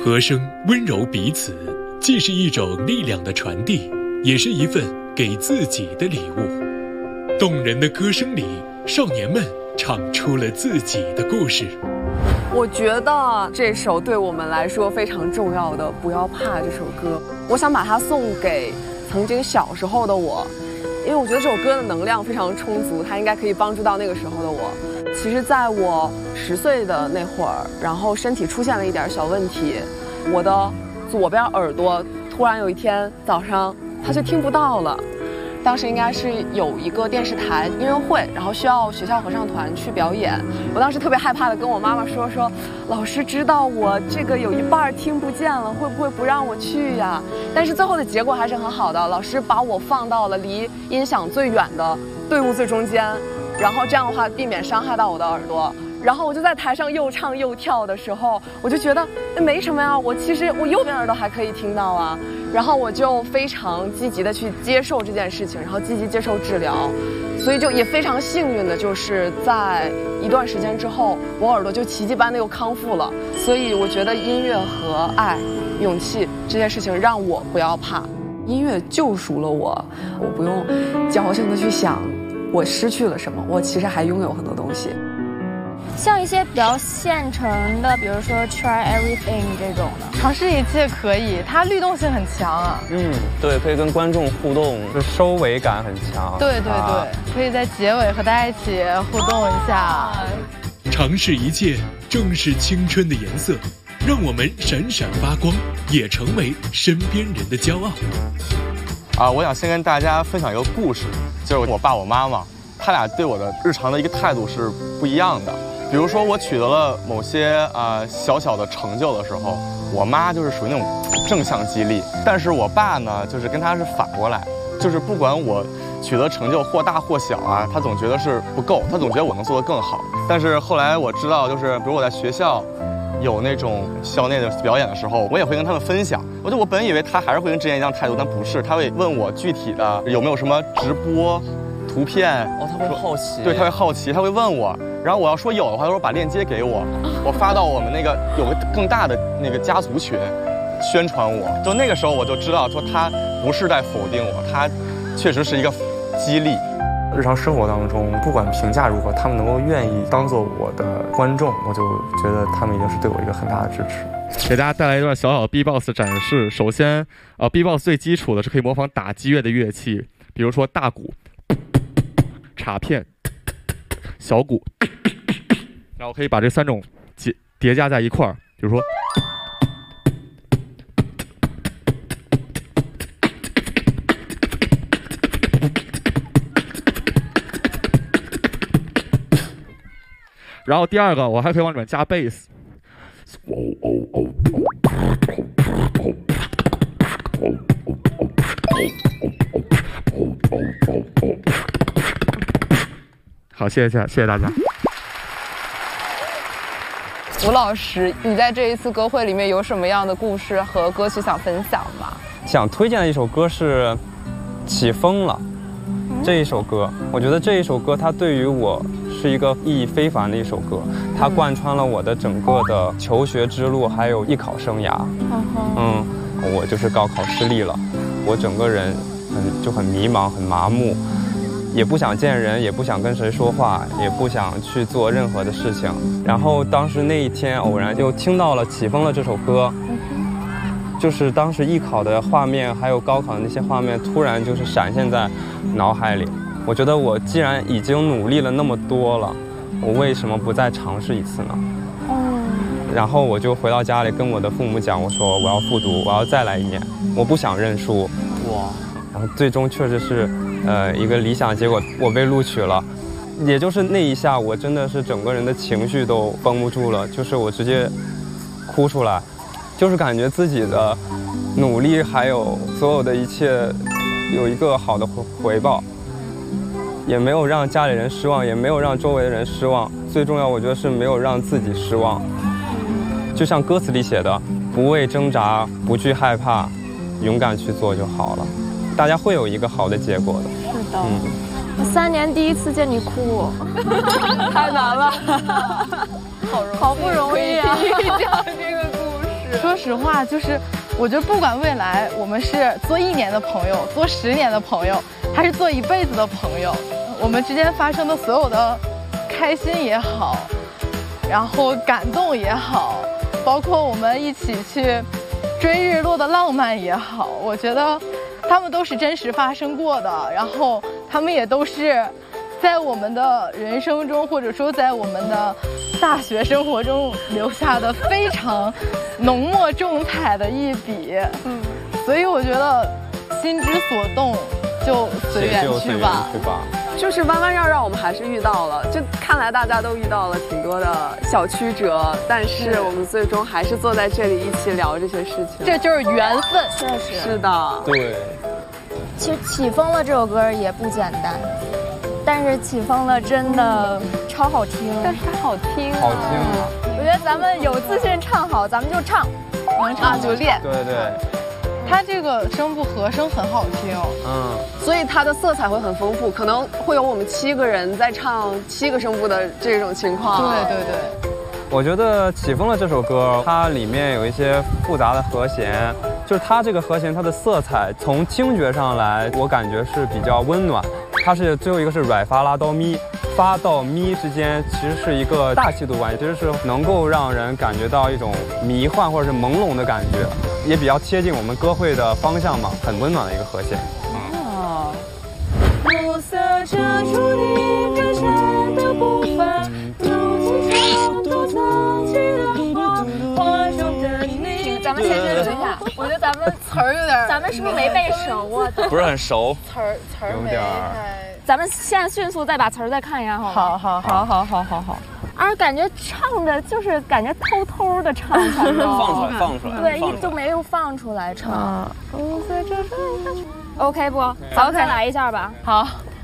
和声温柔彼此，既是一种力量的传递，也是一份给自己的礼物。动人的歌声里，少年们唱出了自己的故事。 我觉得这首对我们来说非常重要的《不要怕》这首歌，我想把它送给曾经小时候的我，因为我觉得这首歌的能量非常充足，它应该可以帮助到那个时候的我。其实在我10岁的那会儿，然后身体出现了一点小问题，我的左边耳朵突然有一天早上它就听不到了。当时应该是有一个电视台音乐会，然后需要学校合唱团去表演。我当时特别害怕的跟我妈妈说，老师知道我这个有一半听不见了，会不会不让我去呀？但是最后的结果还是很好的，老师把我放到了离音响最远的队伍最中间，然后这样的话避免伤害到我的耳朵。然后我就在台上又唱又跳的时候，我就觉得没什么呀，其实我右边耳朵还可以听到啊。然后我就非常积极的去接受这件事情，然后积极接受治疗，所以就也非常幸运的就是在一段时间之后，我耳朵就奇迹般的又康复了。所以我觉得音乐和爱、勇气这件事情让我不要怕，音乐救赎了我，我不用矫情的去想我失去了什么，我其实还拥有很多东西。 像一些比较现成的，比如说 Try Everything 这种的， 尝试一切可以，它律动性很强啊。 对，可以跟观众互动，就收尾感很强。 对，可以在结尾和大家一起互动一下。 尝试一切，正是青春的颜色，让我们闪闪发光，也成为身边人的骄傲。 我想先跟大家分享一个故事，就是我爸我妈妈，他俩对我的日常的一个态度是不一样的。比如说我取得了某些小小的成就的时候，我妈就是属于那种正向激励，但是我爸呢，就是跟他是反过来，就是不管我取得成就或大或小啊，他总觉得是不够，他总觉得我能做得更好。但是后来我知道，就是比如我在学校有那种校内的表演的时候，我也会跟他们分享。我本以为他还是会跟之前一样态度，但不是，他会问我具体的有没有什么直播图片。 他会好奇。 对，他会好奇，他会问我，然后我要说有的话，他说把链接给我，我发到我们那个有个更大的那个家族群，宣传我。就那个时候我就知道，说他不是在否定我，他确实是一个激励。 日常生活当中，不管评价如何，他们能够愿意当做我的观众，我就觉得他们已经是对我一个很大的支持。 给大家带来一段小小的 B-box 展示。首先，B-box 最基础的是可以模仿打击乐的乐器，比如说大鼓、镲片、小鼓，然后可以把这3种叠加在一块儿，比如说。然后第二个，我还可以往里面加贝斯。好，谢谢大家。 吴老师，你在这一次歌会里面有什么样的故事和歌曲想分享吗？ 想推荐的一首歌是《起风了》这一首歌，我觉得这一首歌它对于我是一个意义非凡的一首歌，它贯穿了我的整个的求学之路，还有艺考生涯。我就是高考失利了，我整个人很迷茫，很麻木，也不想见人，也不想跟谁说话，也不想去做任何的事情。然后当时那一天偶然又听到了《起风了》这首歌，就是当时艺考的画面还有高考的那些画面突然就是闪现在脑海里。我觉得我既然已经努力了那么多了，我为什么不再尝试一次呢？然后我就回到家里跟我的父母讲，我说我要复读，我要再来1年，我不想认输。然后最终确实是一个理想结果，我被录取了。也就是那一下，我真的是整个人的情绪都绷不住了，就是我直接哭出来，就是感觉自己的努力还有所有的一切有一个好的回报，也没有让家里人失望，也没有让周围的人失望，最重要我觉得是没有让自己失望。就像歌词里写的，不畏挣扎，不惧害怕，勇敢去做就好了，大家会有一个好的结果的。 是的。我3年第一次见你哭， 太难了， 好不容易啊！ 讲这个故事。 说实话，就是我觉得不管未来我们是做1年的朋友，做10年的朋友，还是做一辈子的朋友，我们之间发生的所有的开心也好，然后感动也好，包括我们一起去追日落的浪漫也好，我觉得他们都是真实发生过的，然后他们也都是在我们的人生中，或者说在我们的大学生活中留下的非常浓墨重彩的一笔。所以我觉得心之所动，就随缘去吧。 就是弯弯绕绕，我们还是遇到了。就看来大家都遇到了挺多的小曲折，但是我们最终还是坐在这里一起聊这些事情。 这就是缘分， 确实是的。 对。 其实《起风了》这首歌也不简单，但是《起风了》真的超好听， 但是它好听， 好听。 我觉得咱们有自信唱好，咱们就唱， 能唱就练。 对对。 它这个声部和声很好听， 所以它的色彩会很丰富，可能会有我们7个人在唱7个声部的这种情况。 对对对。 我觉得《起风了》这首歌，它里面有一些复杂的和弦，就是它这个和弦，它的色彩从听觉上来，我感觉是比较温暖。它是最后一个是软发拉哆咪，发到咪之间其实是一个大气度关系，其实是能够让人感觉到一种迷幻或者是朦胧的感觉，也比较贴近我们歌会的方向嘛，很温暖的一个和弦。 暮色遮住你蹒跚的步伐，咱们先认识一下，我觉得咱们词儿有点， 咱们是不是没背熟啊？ 不是很熟， 词儿有点。 咱们现在迅速再把词儿再看一下，好吗？好。感觉唱着就是感觉偷偷的唱才放出来， 对，就没有放出来唱。OK 不？咱们再来一下吧。 好。